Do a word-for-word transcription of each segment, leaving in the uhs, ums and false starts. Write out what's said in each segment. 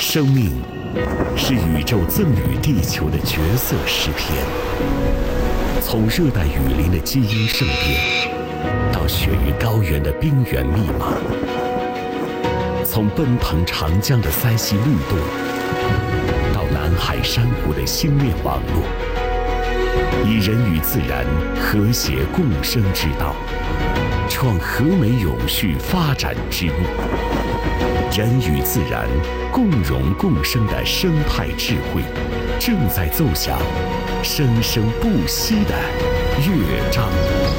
生命是宇宙赠予地球的绝色诗篇，从热带雨林的基因盛变，到雪域高原的冰原密码，从奔腾长江的塞溪律动，到南海珊瑚的星链网络，以人与自然和谐共生之道，创和美永续发展之路。人与自然共荣共生的生态智慧，正在奏响生生不息的乐章。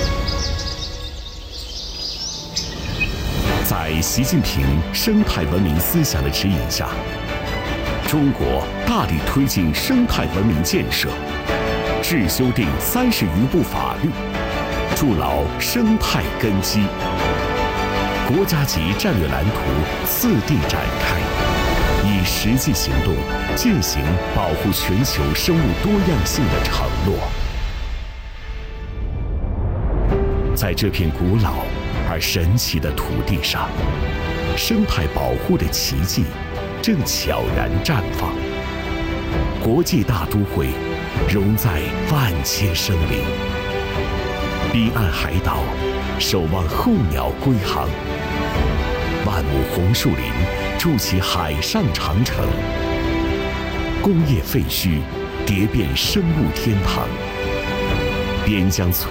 在习近平生态文明思想的指引下，中国大力推进生态文明建设，制修订三十余部法律，筑牢生态根基。国家级战略蓝图次第展开，以实际行动践行保护全球生物多样性的承诺。在这片古老而神奇的土地上，生态保护的奇迹正悄然绽放。国际大都会融在万千生灵，彼岸海岛守望候鸟归航，万亩红树林筑起海上长城，工业废墟叠变生物天堂，边疆村